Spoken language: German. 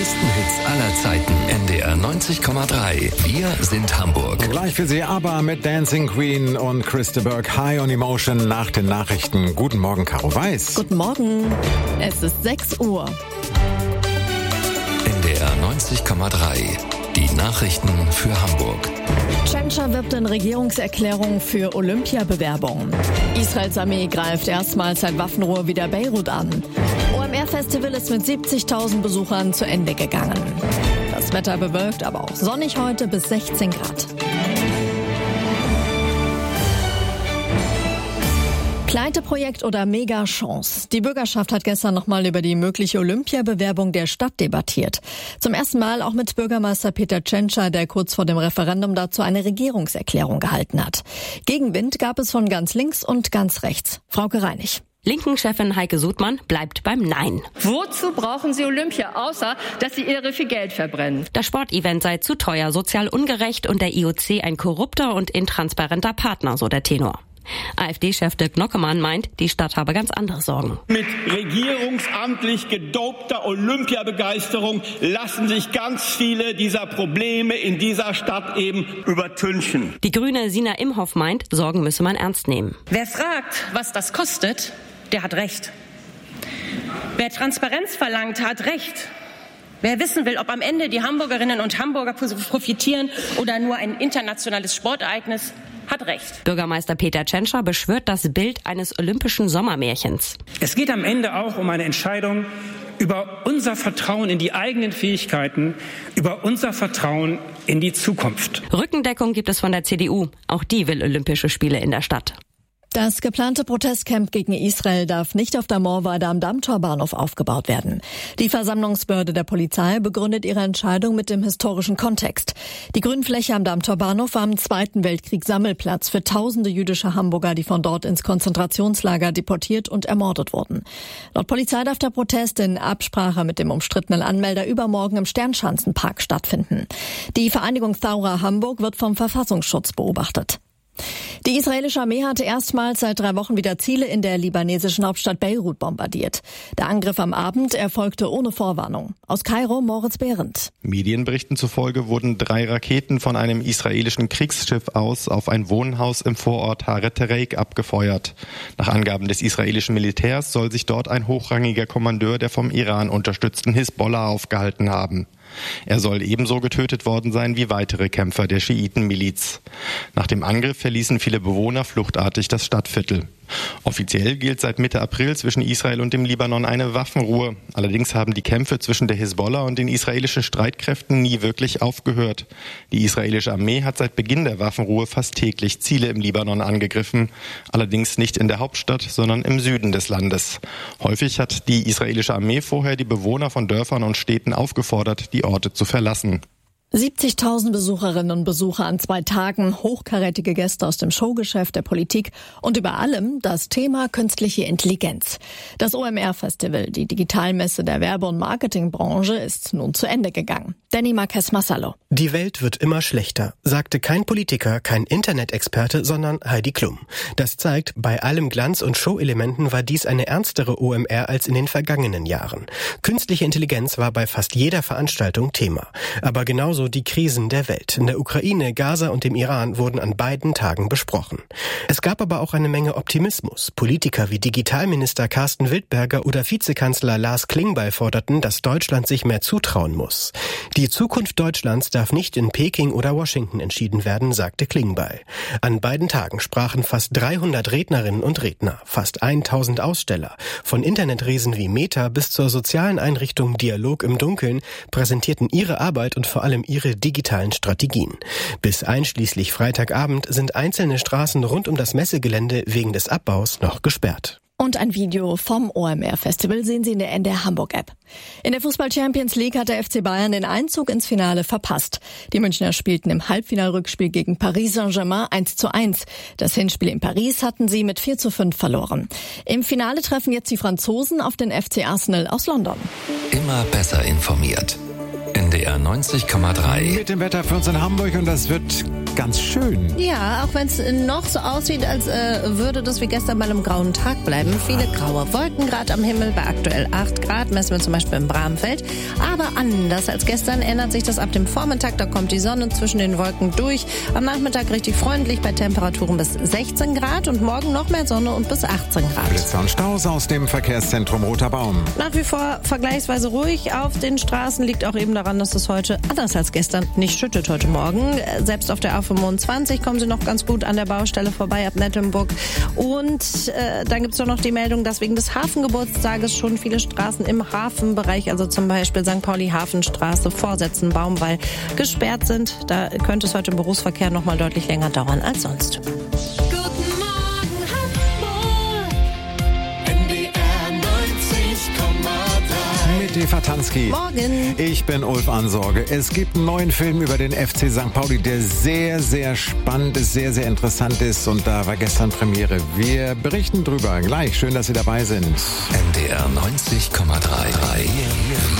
besten Hits aller Zeiten. NDR 90,3. Wir sind Hamburg. Gleich für Sie aber mit Dancing Queen und Chris de Burgh, High on Emotion nach den Nachrichten. Guten Morgen, Caro Weiß. Guten Morgen. Es ist 6 Uhr. NDR 90,3. Die Nachrichten für Hamburg. Tschentscher wirbt in Regierungserklärung für Olympiabewerbung. Israels Armee greift erstmals seit Waffenruhe wieder Beirut an. OMR-Festival ist mit 70.000 Besuchern zu Ende gegangen. Das Wetter bewölkt, aber auch sonnig heute bis 16 Grad. Pleiteprojekt oder Mega-Chance? Die Bürgerschaft hat gestern nochmal über die mögliche Olympiabewerbung der Stadt debattiert. Zum ersten Mal auch mit Bürgermeister Peter Tschentscher, der kurz vor dem Referendum dazu eine Regierungserklärung gehalten hat. Gegenwind gab es von ganz links und ganz rechts. Frauke Reinig. Linken-Chefin Heike Sudmann bleibt beim Nein. Wozu brauchen Sie Olympia, außer dass Sie irre viel Geld verbrennen? Das Sportevent sei zu teuer, sozial ungerecht und der IOC ein korrupter und intransparenter Partner, so der Tenor. AfD-Chef Dirk Nockemann meint, die Stadt habe ganz andere Sorgen. Mit regierungsamtlich gedopter Olympiabegeisterung lassen sich ganz viele dieser Probleme in dieser Stadt eben übertünchen. Die Grüne Sina Imhoff meint, Sorgen müsse man ernst nehmen. Wer fragt, was das kostet, der hat Recht. Wer Transparenz verlangt, hat Recht. Wer wissen will, ob am Ende die Hamburgerinnen und Hamburger profitieren oder nur ein internationales Sportereignis, hat recht. Bürgermeister Peter Tschentscher beschwört das Bild eines olympischen Sommermärchens. Es geht am Ende auch um eine Entscheidung über unser Vertrauen in die eigenen Fähigkeiten, über unser Vertrauen in die Zukunft. Rückendeckung gibt es von der CDU. Auch die will Olympische Spiele in der Stadt. Das geplante Protestcamp gegen Israel darf nicht auf der Moorweide am Dammtorbahnhof aufgebaut werden. Die Versammlungsbehörde der Polizei begründet ihre Entscheidung mit dem historischen Kontext. Die Grünfläche am Dammtorbahnhof war im Zweiten Weltkrieg Sammelplatz für tausende jüdische Hamburger, die von dort ins Konzentrationslager deportiert und ermordet wurden. Laut Polizei darf der Protest in Absprache mit dem umstrittenen Anmelder übermorgen im Sternschanzenpark stattfinden. Die Vereinigung Thaura Hamburg wird vom Verfassungsschutz beobachtet. Die israelische Armee hatte erstmals seit 3 Wochen wieder Ziele in der libanesischen Hauptstadt Beirut bombardiert. Der Angriff am Abend erfolgte ohne Vorwarnung. Aus Kairo Moritz Behrendt. Medienberichten zufolge wurden 3 Raketen von einem israelischen Kriegsschiff aus auf ein Wohnhaus im Vorort Haret Tereik abgefeuert. Nach Angaben des israelischen Militärs soll sich dort ein hochrangiger Kommandeur der vom Iran unterstützten Hisbollah aufgehalten haben. Er soll ebenso getötet worden sein wie weitere Kämpfer der Schiitenmiliz. Nach dem Angriff verließen viele Bewohner fluchtartig das Stadtviertel. Offiziell gilt seit Mitte April zwischen Israel und dem Libanon eine Waffenruhe. Allerdings haben die Kämpfe zwischen der Hisbollah und den israelischen Streitkräften nie wirklich aufgehört. Die israelische Armee hat seit Beginn der Waffenruhe fast täglich Ziele im Libanon angegriffen. Allerdings nicht in der Hauptstadt, sondern im Süden des Landes. Häufig hat die israelische Armee vorher die Bewohner von Dörfern und Städten aufgefordert, die Orte zu verlassen. 70.000 Besucherinnen und Besucher an 2 Tagen, hochkarätige Gäste aus dem Showgeschäft, der Politik und über allem das Thema künstliche Intelligenz. Das OMR-Festival, die Digitalmesse der Werbe- und Marketingbranche, ist nun zu Ende gegangen. Danny Marquez Massalo. Die Welt wird immer schlechter, sagte kein Politiker, kein Internetexperte, sondern Heidi Klum. Das zeigt, bei allem Glanz und Show-Elementen war dies eine ernstere OMR als in den vergangenen Jahren. Künstliche Intelligenz war bei fast jeder Veranstaltung Thema. Aber genauso die Krisen der Welt. In der Ukraine, Gaza und dem Iran wurden an beiden Tagen besprochen. Es gab aber auch eine Menge Optimismus. Politiker wie Digitalminister Carsten Wildberger oder Vizekanzler Lars Klingbeil forderten, dass Deutschland sich mehr zutrauen muss. Die Zukunft Deutschlands darf nicht in Peking oder Washington entschieden werden, sagte Klingbeil. An beiden Tagen sprachen fast 300 Rednerinnen und Redner, fast 1000 Aussteller. Von Internetriesen wie Meta bis zur sozialen Einrichtung Dialog im Dunkeln präsentierten ihre Arbeit und vor allem ihre digitalen Strategien. Bis einschließlich Freitagabend sind einzelne Straßen rund um das Messegelände wegen des Abbaus noch gesperrt. Und ein Video vom OMR-Festival sehen Sie in der NDR Hamburg-App. In der Fußball-Champions League hat der FC Bayern den Einzug ins Finale verpasst. Die Münchner spielten im Halbfinalrückspiel gegen Paris Saint-Germain 1:1. Das Hinspiel in Paris hatten sie mit 4:5 verloren. Im Finale treffen jetzt die Franzosen auf den FC Arsenal aus London. Immer besser informiert. NDR 90,3. Mit dem Wetter für uns in Hamburg, und das wird ganz schön. Ja, auch wenn es noch so aussieht, als würde das wie gestern mal im grauen Tag bleiben. Viele graue Wolken gerade am Himmel, bei aktuell 8 Grad, messen wir zum Beispiel im Bramfeld. Aber anders als gestern ändert sich das ab dem Vormittag, da kommt die Sonne zwischen den Wolken durch. Am Nachmittag richtig freundlich bei Temperaturen bis 16 Grad und morgen noch mehr Sonne und bis 18 Grad. Blitzer und Staus aus dem Verkehrszentrum Roter Baum. Nach wie vor vergleichsweise ruhig auf den Straßen, liegt auch eben daran, dass es heute anders als gestern nicht schüttet heute Morgen. Selbst auf der A25 kommen Sie noch ganz gut an der Baustelle vorbei ab Nettelnburg. Und dann gibt es doch noch die Meldung, dass wegen des Hafengeburtstages schon viele Straßen im Hafenbereich, also zum Beispiel St. Pauli Hafenstraße, Vorsätzen, Baumwall, gesperrt sind. Da könnte es heute im Berufsverkehr noch mal deutlich länger dauern als sonst. Mit Eva Tansky. Morgen. Ich bin Ulf Ansorge. Es gibt einen neuen Film über den FC St. Pauli, der sehr, sehr spannend ist, sehr, sehr interessant ist. Und da war gestern Premiere. Wir berichten drüber gleich. Schön, dass Sie dabei sind. NDR 90,3.